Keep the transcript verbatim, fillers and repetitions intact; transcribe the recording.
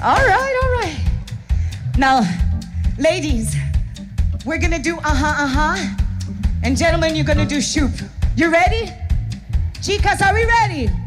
All right, all right. Now, ladies, we're gonna do uh-huh, uh-huh. And gentlemen, you're gonna do shoop. You ready? Chicas, are we ready?